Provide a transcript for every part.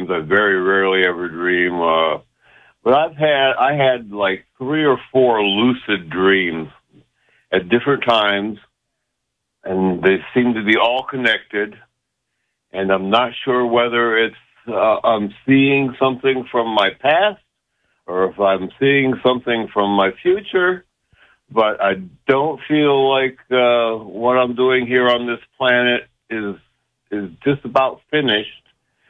I very rarely ever dream. But I had like 3 or 4 lucid dreams at different times, and they seem to be all connected. And I'm not sure whether it's I'm seeing something from my past or if I'm seeing something from my future. But I don't feel like what I'm doing here on this planet is just about finished,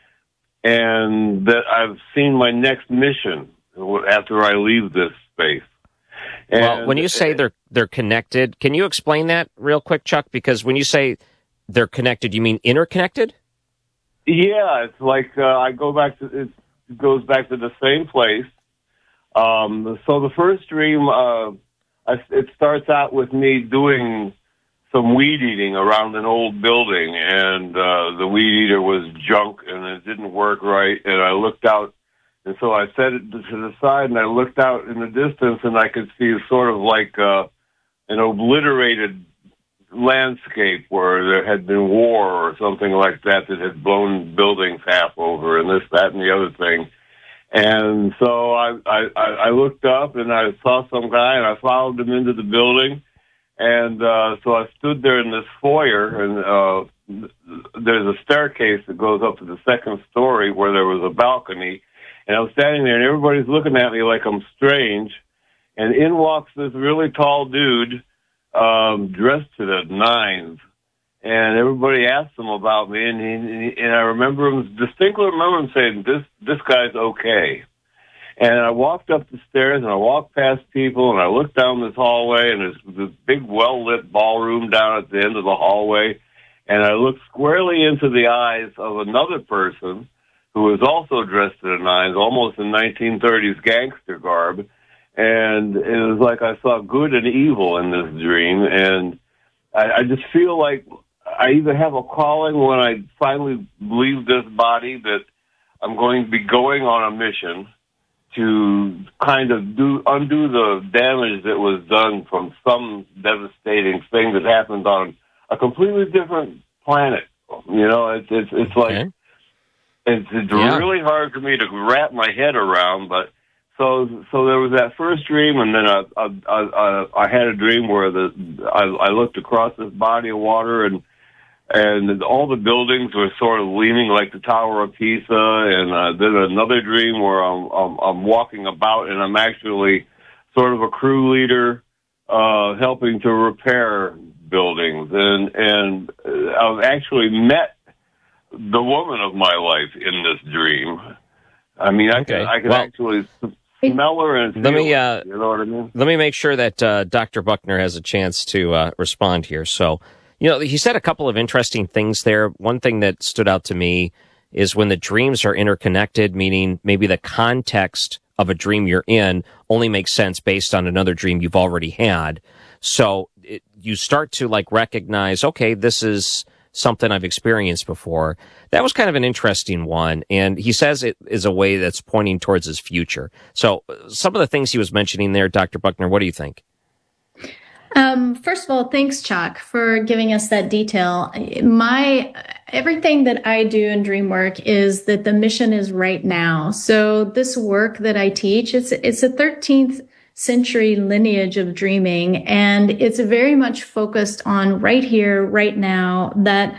and that I've seen my next mission after I leave this space. And well, when you say they're connected, can you explain that real quick, Chuck? Because when you say they're connected, you mean interconnected? Yeah, it's like I go back to it goes back to the same place. So the first dream, it starts out with me doing some weed eating around an old building, and the weed eater was junk, and it didn't work right. And I looked out, and so I set it to the side, and I looked out in the distance, and I could see sort of like an obliterated landscape where there had been war or something like that had blown buildings half over, and this, that, and the other thing. And so I looked up, and I saw some guy, and I followed him into the building. And so I stood there in this foyer, and there's a staircase that goes up to the second story where there was a balcony. And I was standing there, and everybody's looking at me like I'm strange. And in walks this really tall dude, dressed to the nines. And everybody asked him about me, and I distinctly remember him saying, this guy's okay. And I walked up the stairs, and I walked past people, and I looked down this hallway, and there's this big, well-lit ballroom down at the end of the hallway, and I looked squarely into the eyes of another person who was also dressed to the nines, almost in 1930s gangster garb, and it was like I saw good and evil in this dream, and I just feel like I either have a calling when I finally leave this body that I'm going to be going on a mission to kind of undo the damage that was done from some devastating thing that happened on a completely different planet. You know, it's like it's really hard for me to wrap my head around. But so there was that first dream, and then I had a dream where I looked across this body of water, and all the buildings were sort of leaning like the Tower of Pisa, and then another dream where I'm walking about, and I'm actually sort of a crew leader helping to repair buildings, and I've actually met the woman of my life in this dream. I mean, I can actually smell her and feel her, you know what I mean? Let me make sure that Dr. Buckner has a chance to respond here. So, you know, he said a couple of interesting things there. One thing that stood out to me is when the dreams are interconnected, meaning maybe the context of a dream you're in only makes sense based on another dream you've already had. So you start to like recognize, okay, this is something I've experienced before. That was kind of an interesting one. And he says it is a way that's pointing towards his future. So some of the things he was mentioning there, Dr. Buckner, what do you think? First of all, thanks, Chuck, for giving us that detail. Everything that I do in dream work is that the mission is right now. So this work that I teach, it's a 13th century lineage of dreaming, and it's very much focused on right here, right now, that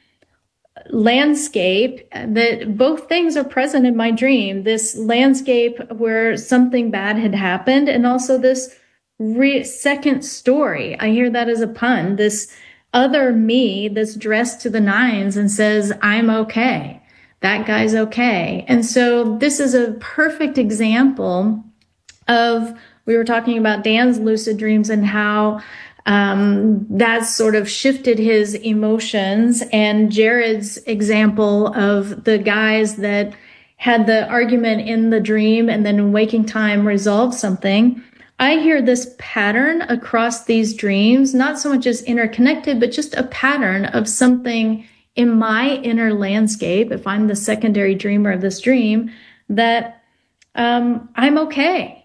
landscape, that both things are present in my dream. This landscape where something bad had happened, and also this second story. I hear that as a pun. This other me that's dressed to the nines and says, I'm okay. That guy's okay. And so this is a perfect example of, we were talking about Dan's lucid dreams and how that sort of shifted his emotions, and Jared's example of the guys that had the argument in the dream and then in waking time resolved something. I hear this pattern across these dreams, not so much as interconnected, but just a pattern of something in my inner landscape, if I'm the secondary dreamer of this dream, that I'm okay.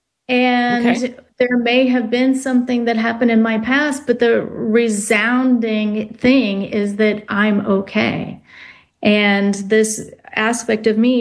And there may have been something that happened in my past, but the resounding thing is that I'm okay. And this aspect of me